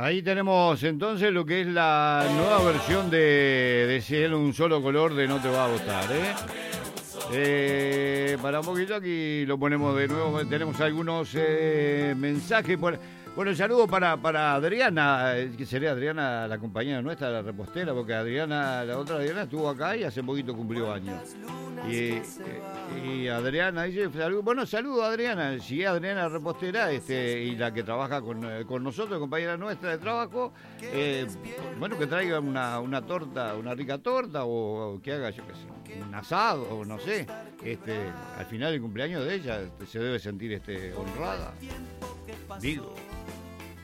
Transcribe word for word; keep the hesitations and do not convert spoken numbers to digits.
Ahí tenemos entonces lo que es la nueva versión de, de Cielo, un solo color de No te va a gustar, ¿eh? Eh, para un poquito aquí lo ponemos de nuevo, tenemos algunos eh, mensajes. Por, bueno, el saludo para, para Adriana, que sería Adriana la compañera nuestra, la repostera, porque Adriana, la otra Adriana estuvo acá y hace poquito cumplió años. Y, y Adriana dice, bueno, saludo a Adriana, si es Adriana la repostera este, y la que trabaja con, con nosotros, compañera nuestra de trabajo, eh, bueno, que traiga una, una torta, una rica torta o, o que haga, yo qué sé, un asado, o no sé, este, al final del cumpleaños de ella se debe sentir este, honrada, digo.